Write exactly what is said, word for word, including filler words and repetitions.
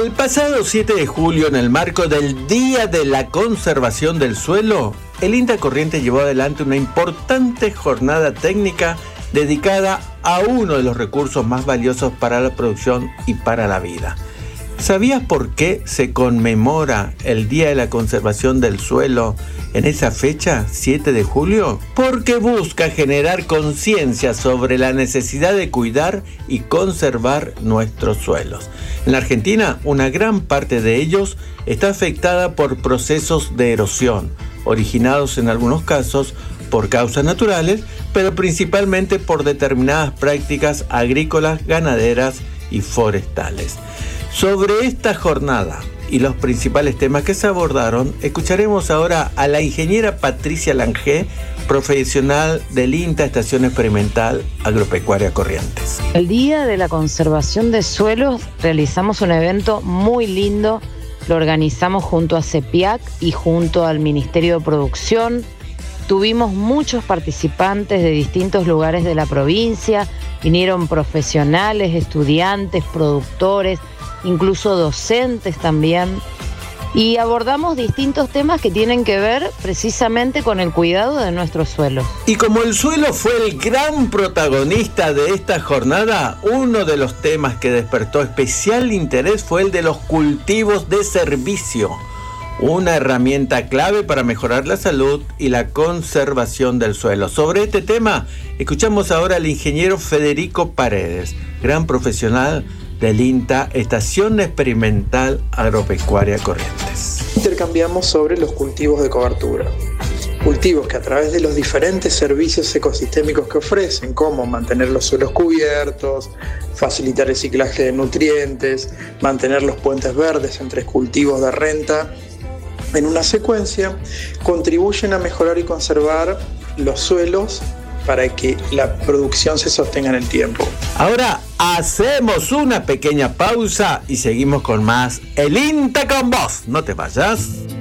El pasado siete de julio, en el marco del Día de la Conservación del Suelo, el INTA Corrientes llevó adelante una importante jornada técnica dedicada a uno de los recursos más valiosos para la producción y para la vida. ¿Sabías por qué se conmemora el Día de la Conservación del Suelo en esa fecha, siete de julio? Porque busca generar conciencia sobre la necesidad de cuidar y conservar nuestros suelos. En la Argentina, una gran parte de ellos está afectada por procesos de erosión, originados en algunos casos por causas naturales, pero principalmente por determinadas prácticas agrícolas, ganaderas y forestales. Sobre esta jornada y los principales temas que se abordaron, escucharemos ahora a la ingeniera Patricia Langé, profesional del INTA Estación Experimental Agropecuaria Corrientes. El Día de la Conservación de Suelos realizamos un evento muy lindo, lo organizamos junto a CEPIAC y junto al Ministerio de Producción. Tuvimos muchos participantes de distintos lugares de la provincia, vinieron profesionales, estudiantes, productores, incluso docentes también, y abordamos distintos temas que tienen que ver precisamente con el cuidado de nuestros suelos. Y como el suelo fue el gran protagonista de esta jornada, uno de los temas que despertó especial interés fue el de los cultivos de servicio, una herramienta clave para mejorar la salud y la conservación del suelo. Sobre este tema, escuchamos ahora al ingeniero Federico Paredes, gran profesional del INTA Estación Experimental Agropecuaria Corrientes. Intercambiamos sobre los cultivos de cobertura. Cultivos que a través de los diferentes servicios ecosistémicos que ofrecen, como mantener los suelos cubiertos, facilitar el ciclaje de nutrientes, mantener los puentes verdes entre cultivos de renta, en una secuencia, contribuyen a mejorar y conservar los suelos para que la producción se sostenga en el tiempo. Ahora hacemos una pequeña pausa y seguimos con más El INTA con vos. No te vayas.